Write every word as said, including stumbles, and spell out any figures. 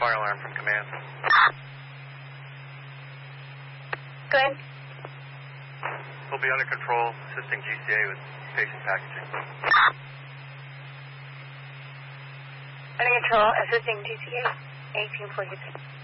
fire alarm from command. Go ahead. We'll be under control, assisting G C A with patient packaging. Under control, assisting G C A, eighteen forty-six.